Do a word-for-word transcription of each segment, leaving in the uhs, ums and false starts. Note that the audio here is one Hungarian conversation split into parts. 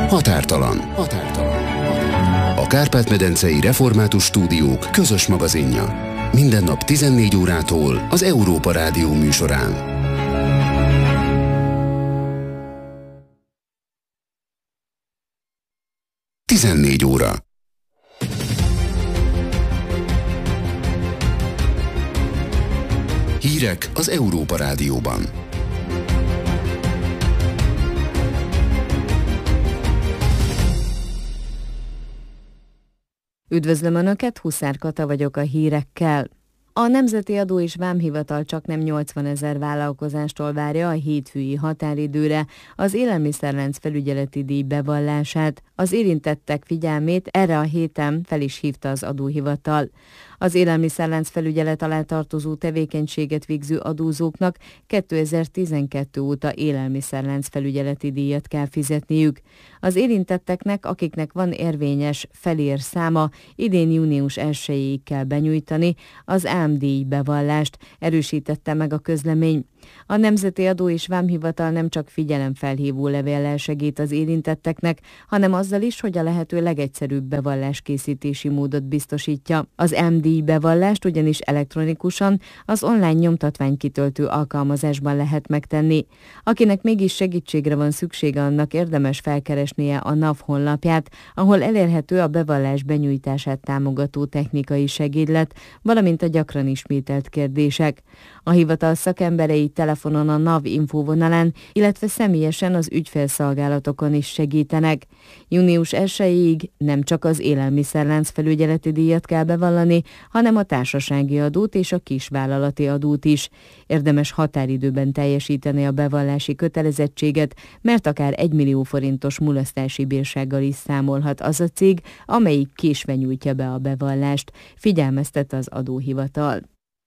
Határtalan. Határtalan. A Kárpát-medencei Református Stúdiók közös magazinja. Minden nap tizennégy órától az Európa Rádió műsorán. tizennégy óra. Hírek az Európa Rádióban. Üdvözlöm Önöket, Huszár Kata vagyok a hírekkel. A Nemzeti Adó és Vámhivatal csaknem nyolcvanezer vállalkozástól várja a hétfői határidőre az élelmiszerlánc felügyeleti díj bevallását. Az érintettek figyelmét erre a héten fel is hívta az adóhivatal. Az élelmiszerlánc felügyelet alá tartozó tevékenységet végző adózóknak kétezer-tizenkettő óta élelmiszerlánc felügyeleti díjat kell fizetniük. Az érintetteknek, akiknek van érvényes felér száma, idén június elsejéig kell benyújtani az álmdíj bevallást, erősítette meg a közlemény. A Nemzeti Adó és Vámhivatal nem csak figyelemfelhívó levéllel segít az érintetteknek, hanem azzal is, hogy a lehető legegyszerűbb bevalláskészítési módot biztosítja. Az álmdíj bevallást ugyanis elektronikusan az online nyomtatványkitöltő alkalmazásban lehet megtenni. Akinek mégis segítségre van szüksége, annak érdemes felkeresnie a NAV honlapját, ahol elérhető a bevallás benyújtását támogató technikai segédlet, valamint a gyakran ismételt kérdések. A hivatal szakemberei telefonon a NAV infóvonalán, illetve személyesen az ügyfélszolgálatokon is segítenek. június elsejéig nem csak az élelmiszerlánc felügyeleti díjat kell bevallani, hanem a társasági adót és a kisvállalati adót is. Érdemes határidőben teljesíteni a bevallási kötelezettséget, mert akár egymillió forintos mulasztási bírsággal is számolhat az a cég, amelyik késve nyújtja be a bevallást, figyelmeztet az adóhivatal.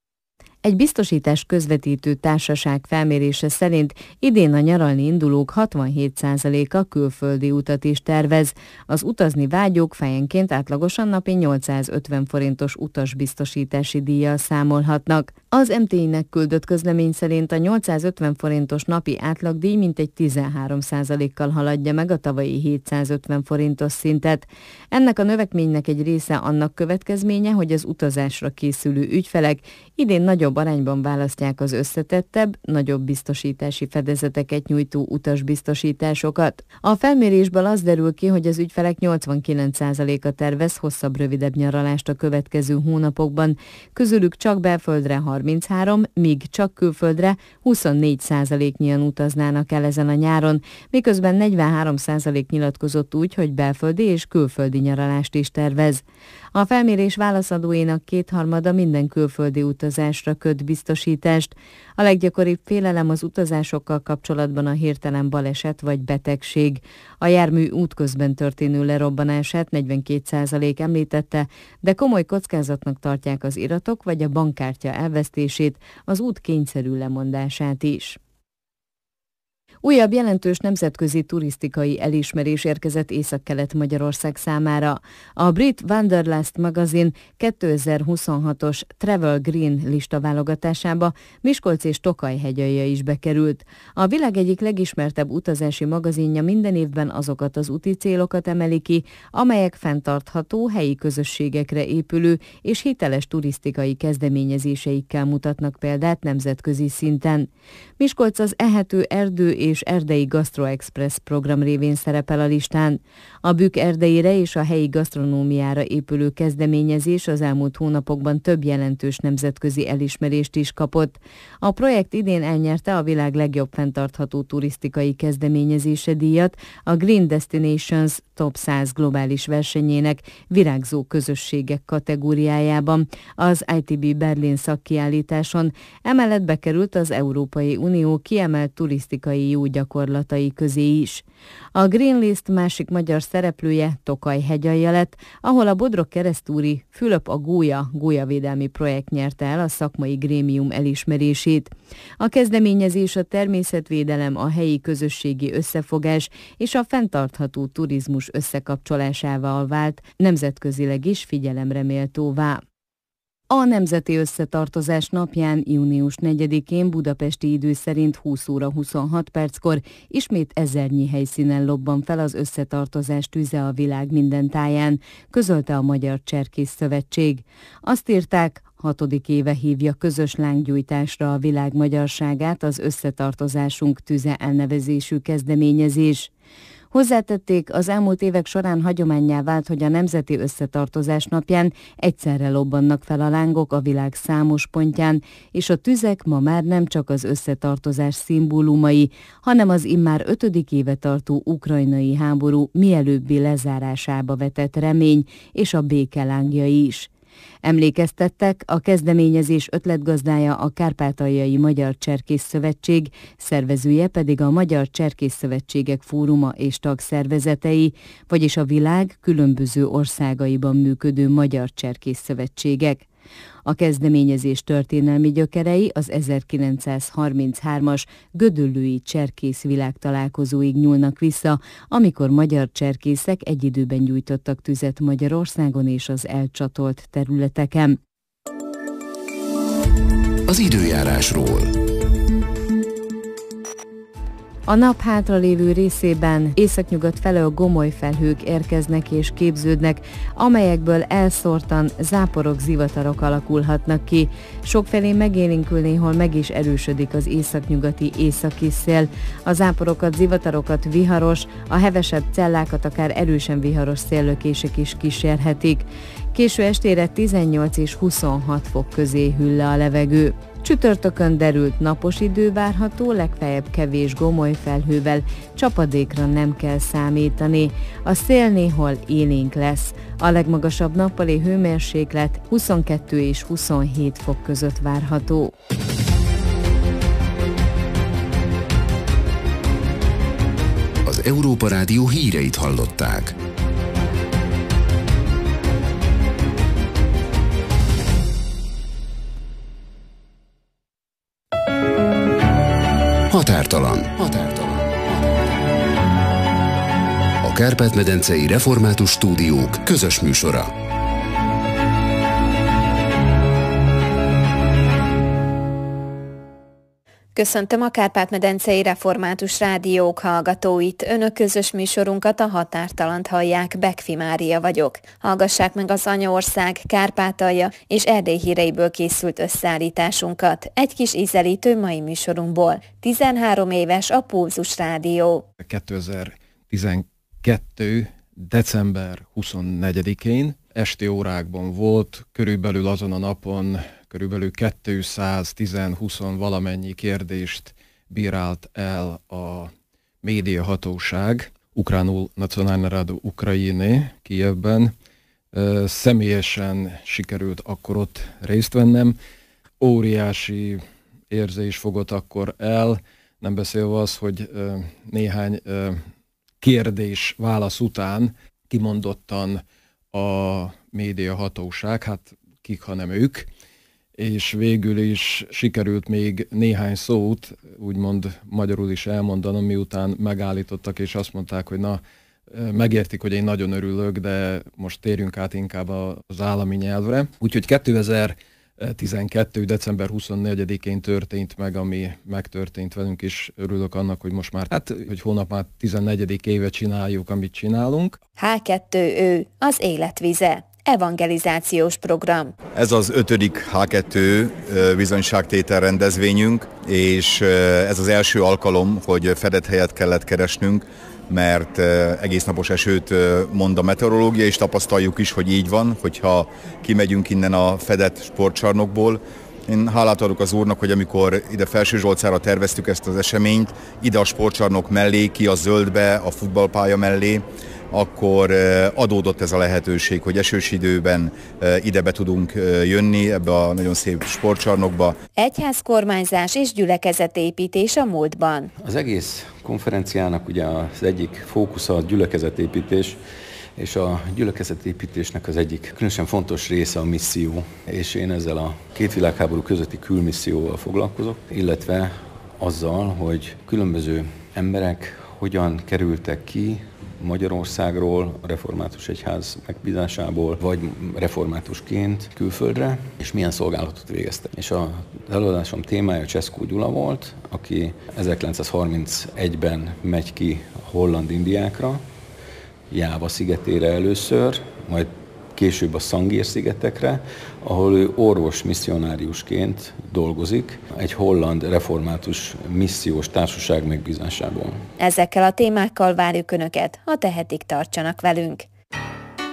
Egy biztosítás közvetítő társaság felmérése szerint idén a nyaralni indulók hatvanhét százaléka külföldi utat is tervez. Az utazni vágyók fejenként átlagosan napi nyolcszázötven forintos utasbiztosítási díjjal számolhatnak. Az em té i-nek küldött közlemény szerint a nyolcszázötven forintos napi átlagdíj mintegy tizenhárom százalékkal haladja meg a tavalyi hétszázötven forintos szintet. Ennek a növekménynek egy része annak következménye, hogy az utazásra készülő ügyfelek idén nagyobb arányban választják az összetettebb, nagyobb biztosítási fedezeteket nyújtó utasbiztosításokat. A felmérésből az derül ki, hogy az ügyfelek nyolcvankilenc százaléka tervez hosszabb-rövidebb nyaralást a következő hónapokban, közülük csak belföldre harminchárom, míg csak külföldre huszonnégy százaléknyian utaznának el ezen a nyáron, miközben negyvenhárom százalék nyilatkozott úgy, hogy belföldi és külföldi nyaralást is tervez. A felmérés válaszadóinak kétharmada minden külföldi utazásra köt biztosítást. A leggyakoribb félelem az utazásokkal kapcsolatban a hirtelen baleset vagy betegség. A jármű útközben történő lerobbanását negyvenkét százalék említette, de komoly kockázatnak tartják az iratok vagy a bankkártya elvesztését, az út kényszerű lemondását is. Újabb jelentős nemzetközi turisztikai elismerés érkezett Észak-Kelet-Magyarország számára. A brit Wanderlust magazin kétezer-huszonhatos Travel Green lista válogatásába Miskolc és Tokaj hegyalja is bekerült. A világ egyik legismertebb utazási magazinja minden évben azokat az úti célokat emeli ki, amelyek fenntartható, helyi közösségekre épülő és hiteles turisztikai kezdeményezéseikkel mutatnak példát nemzetközi szinten. Miskolc az Ehető erdő és erdei Gastro Express program révén szerepel a listán. A Bükk erdeire és a helyi gasztronómiára épülő kezdeményezés az elmúlt hónapokban több jelentős nemzetközi elismerést is kapott. A projekt idén elnyerte a világ legjobb fenntartható turisztikai kezdeményezése díjat a Green Destinations Top száz globális versenyének virágzó közösségek kategóriájában az i té bé Berlin szakkiállításon. Emellett bekerült az Európai Unió kiemelt turisztikai jó gyakorlatai közé is. A Green List másik magyar szereplője Tokaj hegyalja lett, ahol a Bodrog-Keresztúri Fülöp a gólya gólyavédelmi projekt nyerte el a szakmai grémium elismerését. A kezdeményezés a természetvédelem, a helyi közösségi összefogás és a fenntartható turizmus összekapcsolásával vált nemzetközileg is figyelemre méltóvá. A Nemzeti Összetartozás napján, június negyedikén budapesti idő szerint húsz óra huszonhat perckor ismét ezernyi helyszínen lobban fel az összetartozás tüze a világ minden táján, közölte a Magyar Cserkész Szövetség. Azt írták, hatodik éve hívja közös lánggyújtásra a világ magyarságát az Összetartozásunk tüze elnevezésű kezdeményezés. Hozzátették, az elmúlt évek során hagyománnyá vált, hogy a Nemzeti Összetartozás napján egyszerre lobbannak fel a lángok a világ számos pontján, és a tüzek ma már nem csak az összetartozás szimbólumai, hanem az immár ötödik éve tartó ukrajnai háború mielőbbi lezárásába vetett remény és a béke lángjai is. Emlékeztettek, a kezdeményezés ötletgazdája a Kárpátaljai Magyar Cserkész Szövetség, szervezője pedig a Magyar Cserkész Szövetségek Fóruma és tagszervezetei, vagyis a világ különböző országaiban működő magyar cserkész szövetségek. A kezdeményezés történelmi gyökerei az ezerkilencszázharminchármas gödöllői cserkész világtalálkozóig nyúlnak vissza, amikor magyar cserkészek egy időben gyújtottak tüzet Magyarországon és az elcsatolt területeken. Az időjárásról. A nap hátralévő részében északnyugat felől gomoly felhők érkeznek és képződnek, amelyekből elszórtan záporok, zivatarok alakulhatnak ki. Sokfelé megélénkül, néhol meg is erősödik az északnyugati északi szél. A záporokat, zivatarokat viharos, a hevesebb cellákat akár erősen viharos széllökések is kísérhetik. Késő estére tizennyolc és huszonhat fok közé hűl le a levegő. Csütörtökön derült napos idő várható, legfeljebb kevés gomoly felhővel, csapadékra nem kell számítani. A szél néhol élénk lesz. A legmagasabb nappali hőmérséklet huszonkettő és huszonhét fok között várható. Az Európa Rádió híreit hallották. Határtalan. Határtalan. A Kárpát-medencei Református Stúdiók közös műsora. Köszöntöm a Kárpát-medencei Református Rádiók hallgatóit. Önök közös műsorunkat, a Határtalant hallják, Bekfi Mária vagyok. Hallgassák meg az anyaország, Kárpátalja és Erdély híreiből készült összeállításunkat. Egy kis ízelítő mai műsorunkból. tizenhárom éves a Pulzus Rádió. kétezer-tizenkettő. december huszonnegyedikén esti órákban volt, körülbelül azon a napon körülbelül kétszáz-tíz-húsz valamennyi kérdést bírált el a médiahatóság, Ukránul Nacionálna Rada Ukrajiny Kijevben. Személyesen sikerült akkor ott részt vennem. Óriási érzés fogott akkor el, nem beszélve az, hogy néhány kérdés válasz után kimondottan a médiahatóság, hát kik, hanem ők, és végül is sikerült még néhány szót, úgymond magyarul is elmondanom, miután megállítottak, és azt mondták, hogy na, megértik, hogy én nagyon örülök, de most térjünk át inkább az állami nyelvre. Úgyhogy kétezer-tizenkettő. december huszonnegyedikén történt meg, ami megtörtént velünk, és örülök annak, hogy most már, hát, hogy hónap már tizennegyedik éve csináljuk, amit csinálunk. há kettő Ö, az életvize. Evangelizációs program. Ez az ötödik há kettő bizonyságtétel rendezvényünk, és ez az első alkalom, hogy fedett helyet kellett keresnünk, mert egész napos esőt mond a meteorológia, és tapasztaljuk is, hogy így van, hogyha kimegyünk innen a fedett sportcsarnokból. Én hálát adok az Úrnak, hogy amikor ide Felsőzsolcára terveztük ezt az eseményt, ide a sportcsarnok mellé, ki a zöldbe, a futballpálya mellé, akkor adódott ez a lehetőség, hogy esős időben ide be tudunk jönni ebbe a nagyon szép sportcsarnokba. Egyházkormányzás és gyülekezetépítés a múltban. Az egész konferenciának ugye az egyik fókusza a gyülekezetépítés, és a gyülekezetépítésnek az egyik különösen fontos része a misszió, és én ezzel a két világháború közötti külmisszióval foglalkozok, illetve azzal, hogy különböző emberek hogyan kerültek ki Magyarországról, a református egyház megbízásából, vagy reformátusként külföldre, és milyen szolgálatot végeztek. És az előadásom témája Cseszkó Gyula volt, aki ezerkilencszázharmincegyben megy ki a holland Indiákra, Jáva szigetére először, majd később a Szangér-szigetekre, ahol ő orvos misszionáriusként dolgozik egy holland református missziós társaság megbízásából. Ezekkel a témákkal várjuk Önöket, ha tehetik, tartsanak velünk.